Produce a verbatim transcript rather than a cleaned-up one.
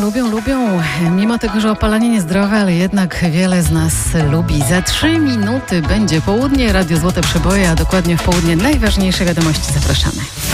lubią, lubią. Mimo tego, że opalanie niezdrowe, ale jednak wiele z nas lubi. Za trzy minuty będzie południe, Radio Złote Przeboje, a dokładnie w południe najważniejsze wiadomości. Zapraszamy.